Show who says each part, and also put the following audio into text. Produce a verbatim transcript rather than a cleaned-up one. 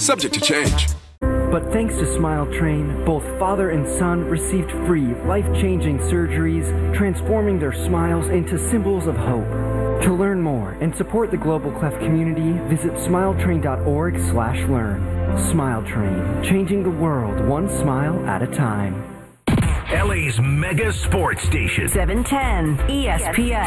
Speaker 1: Subject to change.
Speaker 2: But thanks to Smile Train, both father and son received free, life-changing surgeries, transforming their smiles into symbols of hope. To learn more and support the Global Clef community, visit smiletrain.org slash learn. Smile Train, changing the world one smile at a time.
Speaker 3: L A's mega sports station.
Speaker 4: seven ten E S P N.